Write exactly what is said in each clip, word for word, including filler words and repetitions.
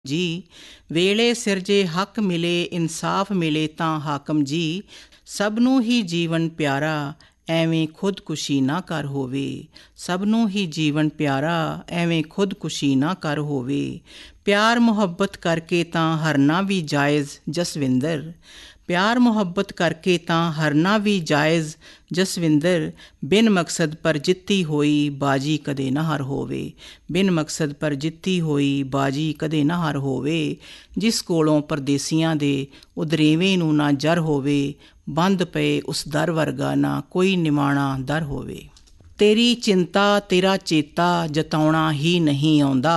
ਜੀ। ਵੇਲੇ ਸਿਰ ਜੇ ਹੱਕ ਮਿਲੇ ਇਨਸਾਫ ਮਿਲੇ ਤਾਂ ਹਾਕਮ ਜੀ, ਸਭ ਨੂੰ ਹੀ ਜੀਵਨ ਪਿਆਰਾ ਐਵੇਂ ਖੁਦਕੁਸ਼ੀ ਨਾ ਕਰ ਹੋਵੇ। ਸਭ ਨੂੰ ਹੀ ਜੀਵਨ ਪਿਆਰਾ ਐਵੇਂ ਖੁਦਕੁਸ਼ੀ ਨਾ ਕਰ ਹੋਵੇ। ਪਿਆਰ ਮੁਹੱਬਤ ਕਰਕੇ ਤਾਂ ਹਰਨਾ ਵੀ ਜਾਇਜ਼ ਜਸਵਿੰਦਰ, ਪਿਆਰ ਮੁਹੱਬਤ ਕਰਕੇ ਤਾਂ ਹਰਨਾ ਵੀ ਜਾਇਜ਼ ਜਸਵਿੰਦਰ। ਬਿਨ ਮਕਸਦ ਪਰ ਜਿੱਤੀ ਹੋਈ ਬਾਜੀ ਕਦੇ ਨਾ ਹਾਰ ਹੋਵੇ। ਬਿਨ ਮਕਸਦ ਪਰ ਜਿੱਤੀ ਹੋਈ ਬਾਜੀ ਕਦੇ ਨਾ ਹਾਰ ਹੋਵੇ। ਜਿਸ ਕੋਲੋਂ ਪਰਦੇਸੀਆਂ ਦੇ ਉਦਰੇਵੇਂ ਨੂੰ ਨਾ ਜਰ ਹੋਵੇ, ਬੰਦ ਪਏ ਉਸ ਦਰ ਵਰਗਾ ਨਾ ਕੋਈ ਨਿਮਾਣਾ ਦਰ ਹੋਵੇ। ਤੇਰੀ ਚਿੰਤਾ ਤੇਰਾ ਚੇਤਾ ਜਤਾਉਣਾ ਹੀ ਨਹੀਂ ਆਉਂਦਾ,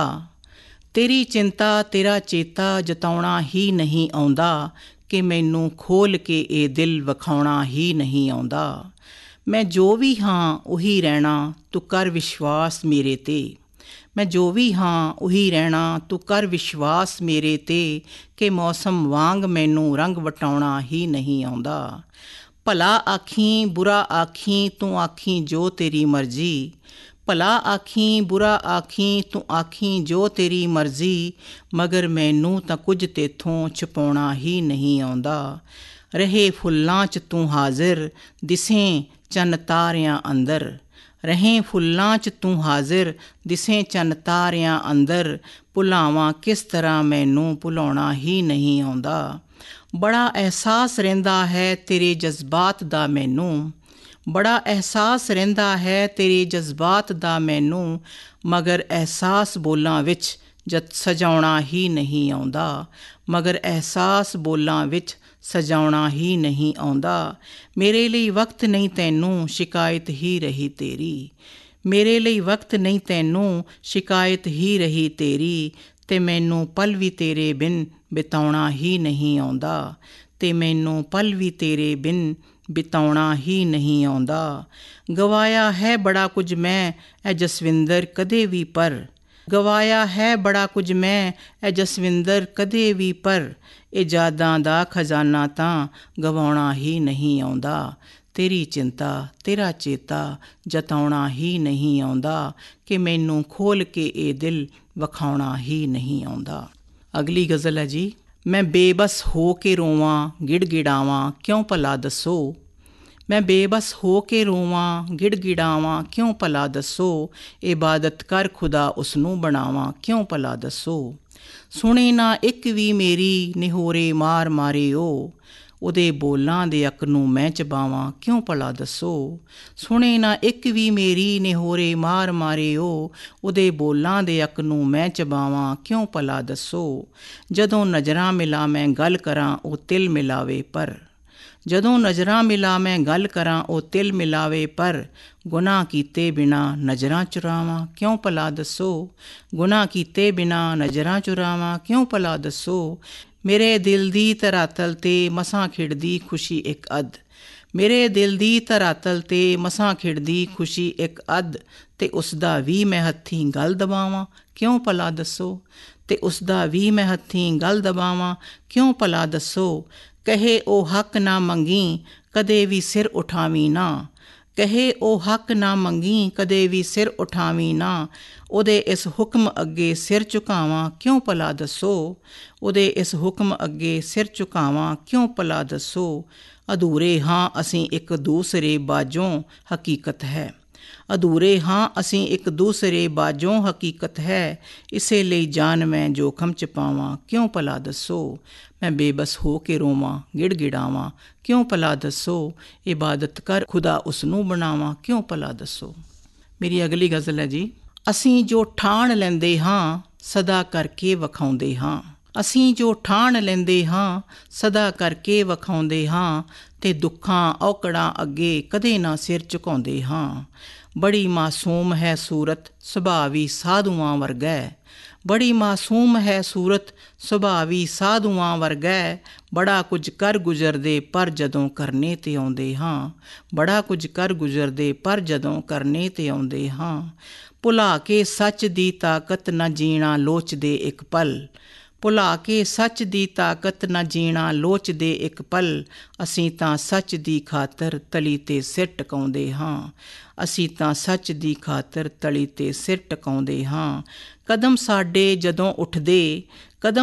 ਤੇਰੀ ਚਿੰਤਾ ਤੇਰਾ ਚੇਤਾ ਜਤਾਉਣਾ ਹੀ ਨਹੀਂ ਆਉਂਦਾ, ਕਿ ਮੈਨੂੰ ਖੋਲ੍ਹ ਕੇ ਇਹ ਦਿਲ ਵਿਖਾਉਣਾ ਹੀ ਨਹੀਂ ਆਉਂਦਾ। ਮੈਂ ਜੋ ਵੀ ਹਾਂ ਉਹੀ ਰਹਿਣਾ ਤੂੰ ਕਰ ਵਿਸ਼ਵਾਸ ਮੇਰੇ 'ਤੇ, ਮੈਂ ਜੋ ਵੀ ਹਾਂ ਉਹੀ ਰਹਿਣਾ ਤੂੰ ਕਰ ਵਿਸ਼ਵਾਸ ਮੇਰੇ 'ਤੇ, ਕਿ ਮੌਸਮ ਵਾਂਗ ਮੈਨੂੰ ਰੰਗ ਵਟਾਉਣਾ ਹੀ ਨਹੀਂ ਆਉਂਦਾ। ਭਲਾ ਆਖੀਂ ਬੁਰਾ ਆਖੀਂ ਤੂੰ ਆਖੀਂ ਜੋ ਤੇਰੀ ਮਰਜ਼ੀ, ਭਲਾ ਆਖੀਂ ਬੁਰਾ ਆਖੀਂ ਤੂੰ ਆਖੀਂ ਜੋ ਤੇਰੀ ਮਰਜ਼ੀ, ਮਗਰ ਮੈਨੂੰ ਤਾਂ ਕੁਝ ਤੇਥੋਂ ਛੁਪਾਉਣਾ ਹੀ ਨਹੀਂ ਆਉਂਦਾ। ਰਹੇ ਫੁੱਲਾਂ 'ਚ ਤੂੰ ਹਾਜ਼ਰ ਦਿਸੇਂ ਚੰਨ ਤਾਰਿਆਂ ਅੰਦਰ, ਰਹੇ ਫੁੱਲਾਂ 'ਚ ਤੂੰ ਹਾਜ਼ਰ ਦਿਸੇਂ ਚੰਨ ਤਾਰਿਆਂ ਅੰਦਰ, ਭੁਲਾਵਾਂ ਕਿਸ ਤਰ੍ਹਾਂ ਮੈਨੂੰ ਭੁਲਾਉਣਾ ਹੀ ਨਹੀਂ ਆਉਂਦਾ। ਬੜਾ ਅਹਿਸਾਸ ਰਹਿੰਦਾ ਹੈ ਤੇਰੇ ਜਜ਼ਬਾਤ ਦਾ ਮੈਨੂੰ, ਬੜਾ ਅਹਿਸਾਸ ਰਹਿੰਦਾ ਹੈ ਤੇਰੇ ਜਜ਼ਬਾਤ ਦਾ ਮੈਨੂੰ, ਮਗਰ ਅਹਿਸਾਸ ਬੋਲਾਂ ਵਿੱਚ ਜਦ ਸਜਾਉਣਾ ਹੀ ਨਹੀਂ ਆਉਂਦਾ, ਮਗਰ ਅਹਿਸਾਸ ਬੋਲਾਂ ਵਿੱਚ ਸਜਾਉਣਾ ਹੀ ਨਹੀਂ ਆਉਂਦਾ। ਮੇਰੇ ਲਈ ਵਕਤ ਨਹੀਂ ਤੈਨੂੰ ਸ਼ਿਕਾਇਤ ਹੀ ਰਹੀ ਤੇਰੀ, ਮੇਰੇ ਲਈ ਵਕਤ ਨਹੀਂ ਤੈਨੂੰ ਸ਼ਿਕਾਇਤ ਹੀ ਰਹੀ ਤੇਰੀ, ਅਤੇ ਮੈਨੂੰ ਪਲ ਵੀ ਤੇਰੇ ਬਿਨ ਬਿਤਾਉਣਾ ਹੀ ਨਹੀਂ ਆਉਂਦਾ, ਅਤੇ ਮੈਨੂੰ ਪਲ ਵੀ ਤੇਰੇ ਬਿਨ ਬਿਤਾਉਣਾ ਹੀ ਨਹੀਂ ਆਉਂਦਾ। ਗਵਾਇਆ ਹੈ ਬੜਾ ਕੁਝ ਮੈਂ ਐ ਜਸਵਿੰਦਰ ਕਦੇ ਵੀ ਪਰ, ਗਵਾਇਆ ਹੈ ਬੜਾ ਕੁਝ ਮੈਂ ਐ ਜਸਵਿੰਦਰ ਕਦੇ ਵੀ ਪਰ, ਇਹ ਯਾਦਾਂ ਦਾ ਖਜ਼ਾਨਾ ਤਾਂ ਗਵਾਉਣਾ ਹੀ ਨਹੀਂ ਆਉਂਦਾ। ਤੇਰੀ ਚਿੰਤਾ ਤੇਰਾ ਚੇਤਾ ਜਤਾਉਣਾ ਹੀ ਨਹੀਂ ਆਉਂਦਾ, ਕਿ ਮੈਨੂੰ ਖੋਲ੍ਹ ਕੇ ਇਹ ਦਿਲ ਵਿਖਾਉਣਾ ਹੀ ਨਹੀਂ ਆਉਂਦਾ। ਅਗਲੀ ਗਜ਼ਲ ਹੈ ਜੀ। ਮੈਂ ਬੇਬਸ ਹੋ ਕੇ ਰੋਵਾਂ ਗਿੜਗਿੜਾਵਾਂ ਕਿਉਂ ਭਲਾ ਦੱਸੋ, ਮੈਂ ਬੇਬਸ ਹੋ ਕੇ ਰੋਵਾਂ ਗਿੜਗਿੜਾਵਾਂ ਕਿਉਂ ਭਲਾ ਦੱਸੋ, ਇਬਾਦਤ ਕਰ ਖੁਦਾ ਉਸਨੂੰ ਬਣਾਵਾਂ ਕਿਉਂ ਭਲਾ ਦੱਸੋ। ਸੁਣੇ ਨਾ ਇੱਕ ਵੀ ਮੇਰੀ ਨਿਹੋਰੇ ਮਾਰ ਮਾਰੇ ਉਹ, ਉਹਦੇ ਬੋਲਾਂ ਦੇ ਅੱਕ ਨੂੰ ਮੈਂ ਚਬਾਵਾਂ ਕਿਉਂ ਭਲਾ ਦੱਸੋ। ਸੁਣੇ ਨਾ ਇੱਕ ਵੀ ਮੇਰੀ ਨਿਹੋਰੇ ਮਾਰ ਮਾਰੇ ਉਹ, ਉਹਦੇ ਬੋਲਾਂ ਦੇ ਅੱਕ ਨੂੰ ਮੈਂ ਚਬਾਵਾਂ ਕਿਉਂ ਭਲਾ ਦੱਸੋ। ਜਦੋਂ ਨਜ਼ਰਾਂ ਮਿਲਾ ਮੈਂ ਗੱਲ ਕਰਾਂ ਉਹ ਤਿਲ ਮਿਲਾਵੇ ਪਰ, ਜਦੋਂ ਨਜ਼ਰਾਂ ਮਿਲਾ ਮੈਂ ਗੱਲ ਕਰਾਂ ਉਹ ਤਿਲ ਮਿਲਾਵੇ ਪਰ, ਗੁਨਾਹ ਕੀਤੇ ਬਿਨਾਂ ਨਜ਼ਰਾਂ ਚੁਰਾਵਾਂ ਕਿਉਂ ਭਲਾ ਦੱਸੋ, ਗੁਨਾਹ ਕੀਤੇ ਬਿਨਾਂ ਨਜ਼ਰਾਂ ਚੁਰਾਵਾਂ ਕਿਉਂ ਭਲਾ ਦੱਸੋ। ਮੇਰੇ ਦਿਲ ਦੀ ਧਰਾਤਲ 'ਤੇ ਮਸਾਂ ਖਿੜਦੀ ਖੁਸ਼ੀ ਇੱਕ ਅੱਧ, ਮੇਰੇ ਦਿਲ ਦੀ ਧਰਾਤਲ 'ਤੇ ਮਸਾਂ ਖਿੜਦੀ ਖੁਸ਼ੀ ਇੱਕ ਅੱਧ, ਅਤੇ ਉਸਦਾ ਵੀ ਮੈਂ ਹੱਥੀਂ ਗਲ ਦਬਾਵਾਂ ਕਿਉਂ ਭਲਾ ਦੱਸੋ, ਅਤੇ ਉਸਦਾ ਵੀ ਮੈਂ ਹੱਥੀਂ ਗਲ ਦਬਾਵਾਂ ਕਿਉਂ ਭਲਾ ਦੱਸੋ। ਕਹੇ ਉਹ ਹੱਕ ਨਾ ਮੰਗੀ ਕਦੇ ਵੀ ਸਿਰ ਉਠਾਵੀਂ ਨਾ, ਕਹੇ ਉਹ ਹੱਕ ਨਾ ਮੰਗੀ ਕਦੇ ਵੀ ਸਿਰ ਉਠਾਵੀਂ ਨਾ, ਉਹਦੇ ਇਸ ਹੁਕਮ ਅੱਗੇ ਸਿਰ ਝੁਕਾਵਾਂ ਕਿਉਂ ਭਲਾ ਦੱਸੋ, ਉਹਦੇ ਇਸ ਹੁਕਮ ਅੱਗੇ ਸਿਰ ਝੁਕਾਵਾਂ ਕਿਉਂ ਭਲਾ ਦੱਸੋ। ਅਧੂਰੇ ਹਾਂ ਅਸੀਂ ਇੱਕ ਦੂਸਰੇ ਬਾਝੋਂ ਹਕੀਕਤ ਹੈ, ਅਧੂਰੇ ਹਾਂ ਅਸੀਂ ਇੱਕ ਦੂਸਰੇ ਬਾਝੋਂ ਹਕੀਕਤ ਹੈ, ਇਸੇ ਲਈ ਜਾਨ ਮੈਂ ਜੋਖਮ 'ਚ ਪਾਵਾਂ ਕਿਉਂ ਭਲਾ ਦੱਸੋ। ਮੈਂ ਬੇਬਸ ਹੋ ਕੇ ਰੋਵਾਂ ਗਿੜਗਿੜਾਵਾਂ ਕਿਉਂ ਭਲਾ ਦੱਸੋ, ਇਬਾਦਤ ਕਰ ਖੁਦਾ ਉਸਨੂੰ ਬਣਾਵਾਂ ਕਿਉਂ ਭਲਾ ਦੱਸੋ। ਮੇਰੀ ਅਗਲੀ ਗਜ਼ਲ ਹੈ ਜੀ। ਅਸੀਂ ਜੋ ਠਾਣ ਲੈਂਦੇ ਹਾਂ ਸਦਾ ਕਰਕੇ ਵਿਖਾਉਂਦੇ ਹਾਂ, ਅਸੀਂ ਜੋ ਠਾਣ ਲੈਂਦੇ ਹਾਂ ਸਦਾ ਕਰਕੇ ਵਿਖਾਉਂਦੇ ਹਾਂ, ਅਤੇ ਦੁੱਖਾਂ ਔਕੜਾਂ ਅੱਗੇ ਕਦੇ ਨਾ ਸਿਰ ਝੁਕਾਉਂਦੇ ਹਾਂ। ਬੜੀ ਮਾਸੂਮ ਹੈ ਸੂਰਤ ਸੁਭਾਅ ਵੀ ਸਾਧੂਆਂ ਵਰਗਾ, ਬੜੀ ਮਾਸੂਮ ਹੈ ਸੂਰਤ ਸੁਭਾਅ ਵੀ ਸਾਧੂਆਂ ਵਰਗਾ, ਬੜਾ ਕੁਝ ਕਰ ਗੁਜ਼ਰਦੇ ਪਰ ਜਦੋਂ ਕਰਨੇ 'ਤੇ ਆਉਂਦੇ ਹਾਂ, ਬੜਾ ਕੁਝ ਕਰ ਗੁਜ਼ਰਦੇ ਪਰ ਜਦੋਂ ਕਰਨੇ 'ਤੇ ਆਉਂਦੇ ਹਾਂ। ਭੁਲਾ ਕੇ ਸੱਚ ਦੀ ਤਾਕਤ ਨਾ ਜੀਣਾ ਲੋਚਦੇ ਇੱਕ ਪਲ, ਭੁਲਾ ਕੇ ਸੱਚ ਦੀ ਤਾਕਤ ਨਾ ਜੀਣਾ ਲੋਚਦੇ ਇੱਕ ਪਲ, ਅਸੀਂ ਤਾਂ ਸੱਚ ਦੀ ਖਾਤਰ ਤਲੀ 'ਤੇ ਸਿਰ ਟਿਕਾਉਂਦੇ ਹਾਂ, ਅਸੀਂ ਤਾਂ ਸੱਚ ਦੀ ਖਾਤਰ ਤਲੀ 'ਤੇ ਸਿਰ ਟਿਕਾਉਂਦੇ ਹਾਂ। ਕਦਮ ਸਾਡੇ ਜਦੋਂ ਉੱਠਦੇ, ਕਦਮ